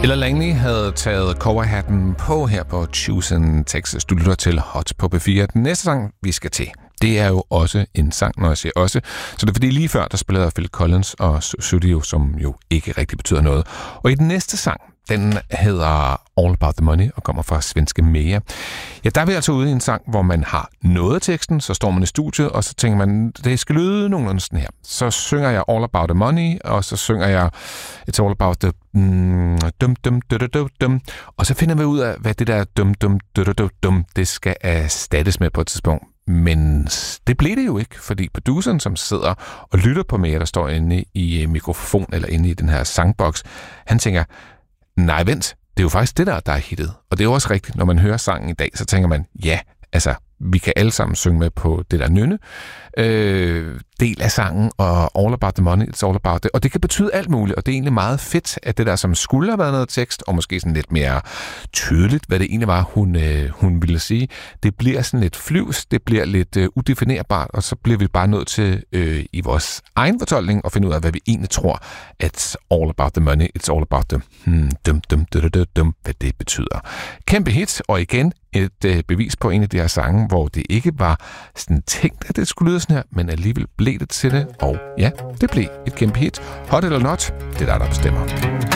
Ella Langley havde taget cowboyhatten på her på Tucson, Texas. Du lytter til Hot på P4. Den næste sang, vi skal til, det er jo også en sang, når jeg siger også. Så det er fordi lige før, der spillede Phil Collins og Studio, som jo ikke rigtig betyder noget. Og i den næste sang, den hedder All About The Money og kommer fra svenske Mea. Ja, der er vi altså ude i en sang, hvor man har noget af teksten, så står man i studiet, og så tænker man, det skal lyde nogenlunde sådan her. Så synger jeg All About The Money, og så synger jeg It's All About The dum dum dum dum dum. Og så finder vi ud af, hvad det der dum dum dum dum dum, det skal erstattes med på et tidspunkt. Men det blev det jo ikke, fordi produceren, som sidder og lytter på Mea, der står inde i mikrofon eller inde i den her sangboks, han tænker, nej, vent, det er jo faktisk det der er hittet. Og det er jo også rigtigt, når man hører sangen i dag, så tænker man, ja, altså, vi kan alle sammen synge med på det der nynne del af sangen, og All About The Money, It's All About It. Og det kan betyde alt muligt, og det er egentlig meget fedt, at det der, som skulle have været noget tekst, og måske sådan lidt mere tydeligt, hvad det egentlig var, hun ville sige, det bliver sådan lidt flyvs, det bliver lidt udefinerbart, og så bliver vi bare nødt til i vores egen fortolkning at finde ud af, hvad vi egentlig tror, at All About The Money, It's All About The hvad det betyder. Kæmpe hit, og igen et bevis på en af de her sange, hvor det ikke var sådan tænkt, at det skulle lyde sådan her, men alligevel blev det til det, og ja, det blev et kæmpe hit. Hot eller not, det er der bestemmer.